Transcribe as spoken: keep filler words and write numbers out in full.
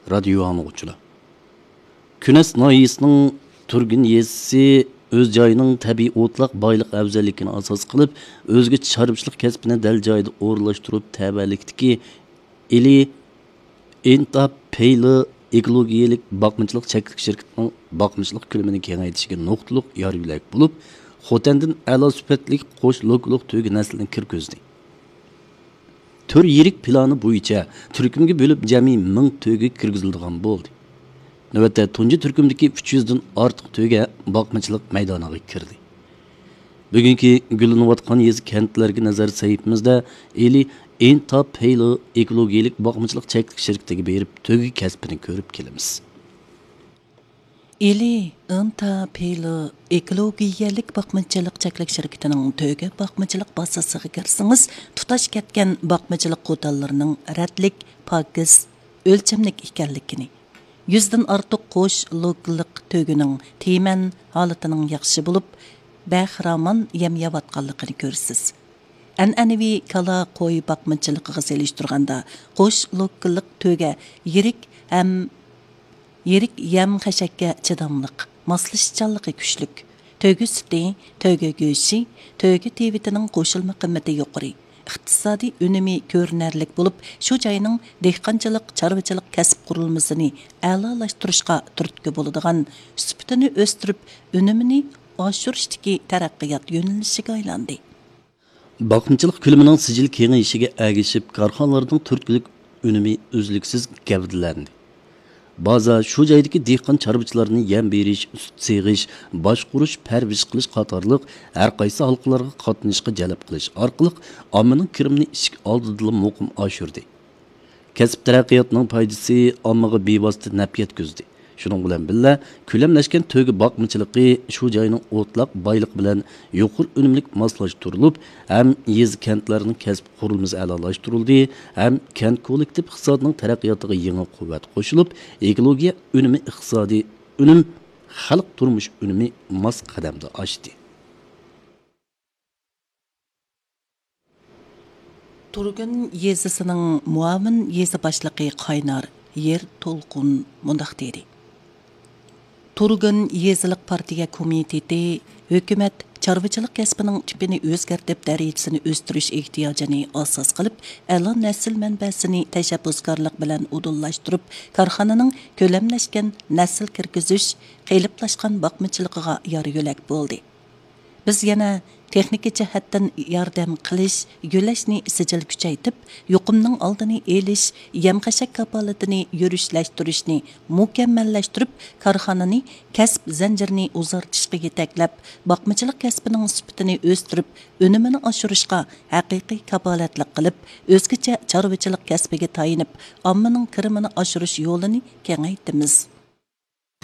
radio anlıqçılar. Künes nahiyəsinin Turgun yezisi öz joyining tabiiy o'tliq boyliq afzalligini asos qilib, o'zga chorvachilik kasbini dal joyida o'rlashtirib, tabalikdagi ili Entap Peyli ekologiyalik boqmachilik cheklik shirkatining boqmachilik ko'lamini kengaytirishga nuqtaliq yor yo'lak bo'lib, Xotandan a'lo sifatli qo'sh loqliq to'gi naslini kirgizdi. Tür yirik plani bo'yicha turkumga bo'lib jami ming to'gi kirgizilgan bo'ldi. Navbatda tunji turkumdagi uch yuz dan ortiq to'ga boqmachilik maydoniga kirdi. Bugungi gullanayotgan yez kentlarga nazar saytimizda eli Entap Peyli ekologiyalik boqmachilik cheklik shirkatiga berib to'gi kasbini ko'rib kelamiz. Eli Entap Peyli ekologiyalik boqmachilik cheklik shirkatining to'gi boqmachilik bazasiga kirsangiz, tutash ketgan boqmachilik qo'tallarining ratlik, pokiz, o'lchamlik ekanligini, yüzdən artıq qo'sh loqliq to'gining teman holatining yaxshi bo'lib, baxraman yemyayotganligini ko'rsiz. An'anaviy kala qo'y boqmachilig'iga selishtirganda qo'sh loqliq to'ga yirik ham yirik yem xashakka chidamliq, moslashchanligi kuchlik. To'gi suti, to'gi go'shi, to'gi tevitining qo'shilma qimmati yuqori. iqtisodiy önemi ko'rinarlik bo'lib, shu joyning dehqonchilik, chorvachilik kasb qurilmasini a'lolashtirishga turtki bo'ladigan, sifatini o'stirib, unumini oshirishdagi taraqqiyot yo'nalishiga aylandi. Boqmachilik ko'lamining sijil kengayishiga ergishib, korxonalarning turtkilik unumi uzluksiz gavdalandi. Baza shu joydagi dehqon chorvachilarni yem berish, sut seg'ish, boshqurish, parvish qilish qatorliq har qaysi halqalarga qatnashishga jalb qilish orqali ommaning kirimini ishik oldida muqim oshirdi. Kasb taraqqiyotining foydasi ommaga bevosita naf yetkazdi. Shuning bilan birga ko'lamlashgan to'gi boqmachilig'i shu joyning o'tliq boyliq bilan yuqori unumlik moslashtirilib, ham yez kentlarning kasb qurilmasi a'lolashtirildi, ham kent kollektiv iqtisodining taraqqiyotiga yangi quvvat qo'shilib, ekologiya unumi iqtisodiy unum xalq turmush unumi mos qadamda oshdi. Turgun yezisining muavin yezi boshlig'i Qaynar Yer To'lqin mundaq dedi. Turgun yezilik partiya komiteti hukumat chorvachilik kasbining tipini o'zgartirib darajasini o'stirish ehtiyojini asos qilib, a'lon nasl manbasini tashabbuskorlik bilan udullashtirib, korxonaning ko'lamlashgan nasl kirgizish, qeliplashgan boqmachilig'iga yor yo'lak bo'ldi. Biz yana texnik jihatdan yordam qilish, yo'lashni sijil kuchaytib, yuqumning oldini elish, yem-qashak kapolatini yurishlashtırishni mukammallashtirib, korxonani kasb zanjirini uzartishga yetaklab, boqmachilik kasbining sifatini o'stirib, unumini oshirishga haqiqiy kapolatlik qilib, o'zgacha chorvachilik kasbiga tayinib, ommaning kirimini oshirish yo'lini kengaytimiz.